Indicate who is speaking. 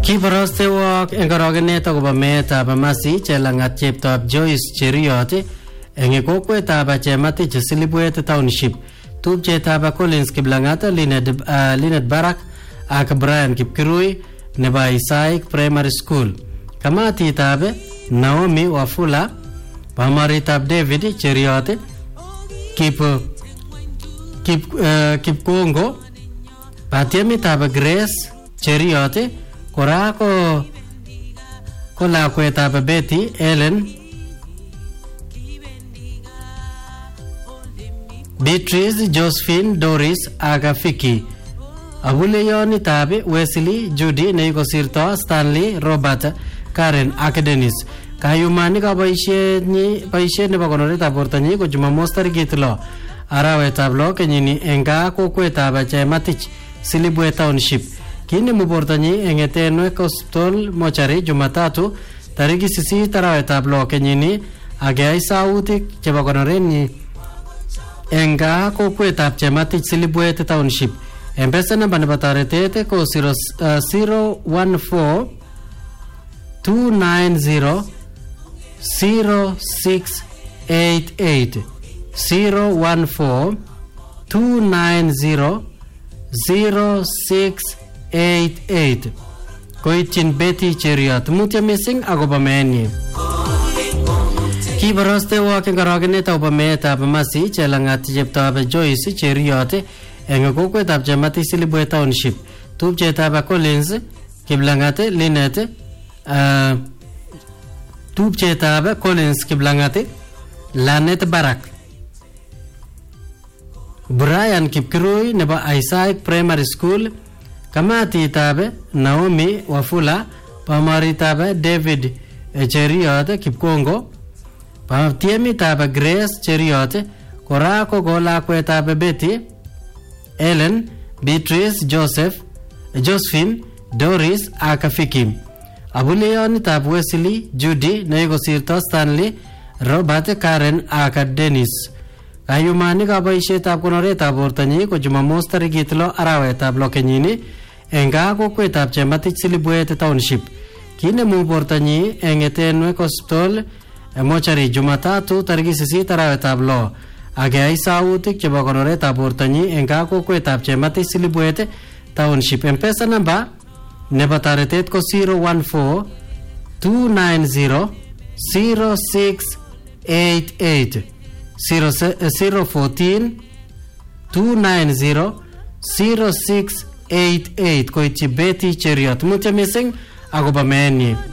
Speaker 1: Kiborostewok eng korogenet akobo meetab Mercy Chelangat cheptab Joyce Cheriot eng kokwetab Chematich Silibwet Township. Tupchetab Collins Kiplangat, Linet Barak ak Brian Kipkirui nebo Isaac Primary School. Kamatitab Naomi Wafula, pamaritab David Cheriot, Kipkongo, patiemitab Grace Cheriot, kora ko lakwetab Betty Ellen, Beatrice, Josephine, Doris ak Vicky. Abuleyonitab Wesley, Judy nekosirto, Stanley, Robert, Karen ak Dennis. Kayumani ka boisiet nebo konoretab bortonyi ko Jumamos tarikit 6 arawetab 6 kenyini eng kokwetab Chematich Silibwet Township. Kinemu bortonyi eng Etenwek Hospital Mochari Jumatatu tarikit 8 arawetab 6 kenyini ak keyai sautik chebo konorenyi eng kokwetab Chematich Silibwet Township. Mpesa namba nebo toretet ko 014 290 0688 014 290 0688 koityin Betty Cheriot. Mutya missing akobo meenyi. Kiborostewok eng korogenet akobo meetab Mercy Chelangat cheptab Joyce Cheriot eng kokwetab Chematich Silibwet Township. Tupchetab Collins Kiplangat, Linet tupchetab Collins Kiplangat, Lanet Barak, Brian Kipkirui nebo Isaac Primary School. Kamatitab Naomi Wafula, pamaritab David Cheriot Kipkongo, patiemitab Grace Cheriot, kora ko lakwetab Betty Ellen, Beatrice, Josephine, Doris ak Vicky. Abuleyonitab Wesley, Judy nekosirto, Stanley, Robert, Karen ak Dennis. Kayumani ka boisietab konoretab bortonyi ko Jumamos tarikit 6 arawetab 6 kenyini eng kokwetab Chematich Silibwet Township. Kinemu bortonyi eng Etenwek Hospital Mochari Jumatatu tarikit 8 arawetab 6 ak keyai sautik chebo konoretab bortonyi eng kokwetab Chematich Silibwet Township. Mpesa namba nebo toretet ko 014 290 0688 014 290 0688 koityi Betty Cheriot. Mutya missing akobo meenyi.